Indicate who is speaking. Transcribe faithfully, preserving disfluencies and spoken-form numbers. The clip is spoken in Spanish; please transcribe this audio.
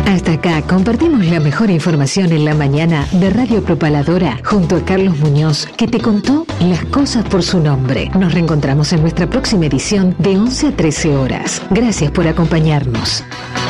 Speaker 1: Hasta acá compartimos la mejor información en la mañana de Radio Propaladora junto a Carlos Muñoz, que te contó las cosas por su nombre. Nos reencontramos en nuestra próxima edición de once a trece horas. Gracias por acompañarnos.